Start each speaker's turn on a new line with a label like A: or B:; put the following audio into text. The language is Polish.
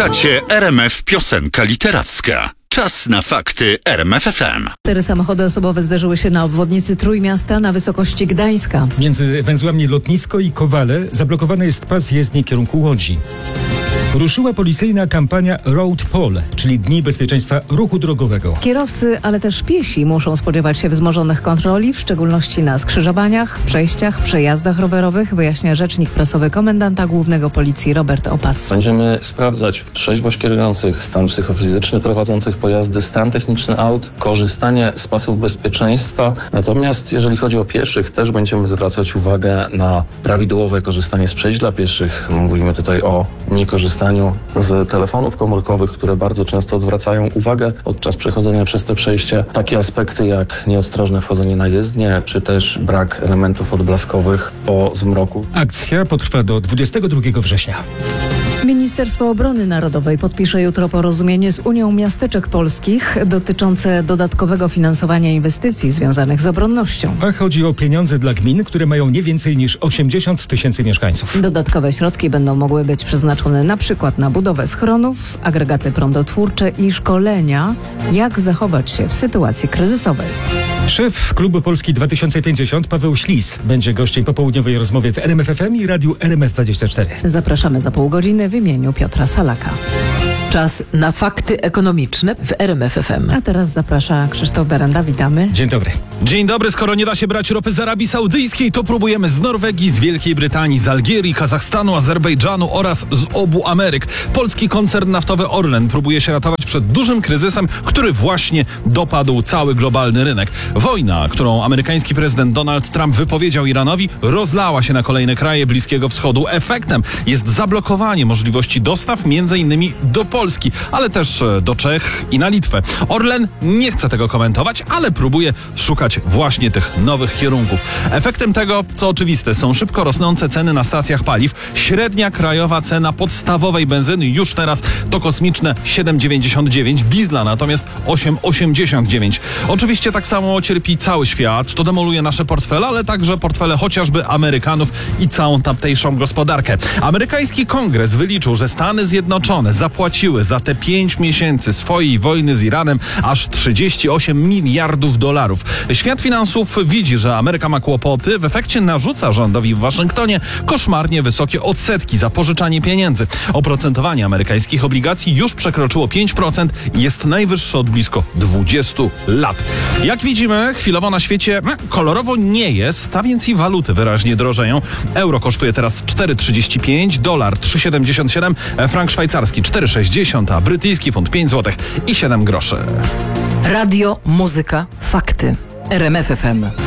A: Słuchacie RMF Piosenka Literacka. Czas na fakty RMF FM.
B: 4 samochody osobowe zdarzyły się na obwodnicy Trójmiasta na wysokości Gdańska.
C: Między węzłami Lotnisko i Kowale zablokowany jest pas jezdni w kierunku Łodzi. Ruszyła policyjna kampania Road Poll, czyli Dni Bezpieczeństwa Ruchu Drogowego.
B: Kierowcy, ale też piesi muszą spodziewać się wzmożonych kontroli, w szczególności na skrzyżowaniach, przejściach, przejazdach rowerowych, wyjaśnia rzecznik prasowy komendanta głównego policji Robert Opas.
D: Będziemy sprawdzać trzeźwość kierujących, stan psychofizyczny prowadzących pojazdy, stan techniczny aut, korzystanie z pasów bezpieczeństwa. Natomiast jeżeli chodzi o pieszych, też będziemy zwracać uwagę na prawidłowe korzystanie z przejść dla pieszych. Mówimy tutaj o niekorzystaniu z telefonów komórkowych, które bardzo często odwracają uwagę podczas przechodzenia przez te przejście. Takie aspekty jak nieostrożne wchodzenie na jezdnię, czy też brak elementów odblaskowych po zmroku.
C: Akcja potrwa do 22 września.
B: Ministerstwo Obrony Narodowej podpisze jutro porozumienie z Unią Miasteczek Polskich dotyczące dodatkowego finansowania inwestycji związanych z obronnością.
C: A chodzi o pieniądze dla gmin, które mają nie więcej niż 80 000 mieszkańców.
B: Dodatkowe środki będą mogły być przeznaczone na przykład na budowę schronów, agregaty prądotwórcze i szkolenia, jak zachować się w sytuacji kryzysowej.
C: Szef Klubu Polski 2050 Paweł Ślis będzie gościem popołudniowej rozmowy w RMF FM i radiu RMF24.
B: Zapraszamy za pół godziny w imieniu Piotra Salaka.
E: Czas na fakty ekonomiczne w RMF FM.
B: A teraz zaprasza Krzysztof Berenda. Witamy.
C: Dzień dobry.
F: Dzień dobry. Skoro nie da się brać ropy z Arabii Saudyjskiej, to próbujemy z Norwegii, z Wielkiej Brytanii, z Algierii, Kazachstanu, Azerbejdżanu oraz z obu Ameryk. Polski koncern naftowy Orlen próbuje się ratować przed dużym kryzysem, który właśnie dopadł cały globalny rynek. Wojna, którą amerykański prezydent Donald Trump wypowiedział Iranowi, rozlała się na kolejne kraje Bliskiego Wschodu. Efektem jest zablokowanie możliwości dostaw m.in. do Polski, ale też do Czech i na Litwę. Orlen nie chce tego komentować, ale próbuje szukać właśnie tych nowych kierunków. Efektem tego, co oczywiste, są szybko rosnące ceny na stacjach paliw. Średnia krajowa cena podstawowej benzyny już teraz to kosmiczne 7,99, diesla natomiast 8,89. Oczywiście tak samo cierpi cały świat, to demoluje nasze portfele, ale także portfele chociażby Amerykanów i całą tamtejszą gospodarkę. Amerykański kongres wyliczył, że Stany Zjednoczone zapłaciły za te 5 miesięcy swojej wojny z Iranem aż 38 miliardów dolarów. Świat finansów widzi, że Ameryka ma kłopoty, w efekcie narzuca rządowi w Waszyngtonie koszmarnie wysokie odsetki za pożyczanie pieniędzy. Oprocentowanie amerykańskich obligacji już przekroczyło 5% i jest najwyższe od blisko 20 lat. Jak widzimy, chwilowo na świecie kolorowo nie jest, a więc i waluty wyraźnie drożeją. Euro kosztuje teraz 4,35, dolar 3,77, frank szwajcarski 4,60, a brytyjski funt 5 zł i 7 groszy.
E: Radio, muzyka, fakty. RMF FM.